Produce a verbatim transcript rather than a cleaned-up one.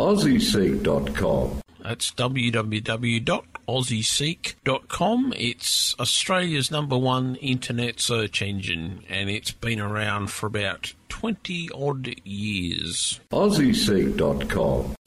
aussie seek dot com. That's w w w dot aussie seek dot com. It's Australia's number one internet search engine, and it's been around for about twenty odd years. aussie seek dot com.